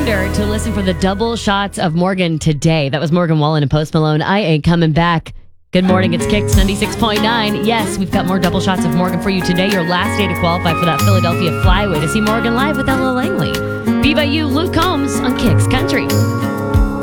reminder to listen for the double shots of Morgan today. That was Morgan Wallen and Post Malone. I ain't coming back. Good morning, it's Kicks 96.9. Yes, we've got more double shots of Morgan for you today. Your last day to qualify for that Philadelphia Flyway to see Morgan live with Ella Langley. Be by you, Luke Combs on Kicks Country.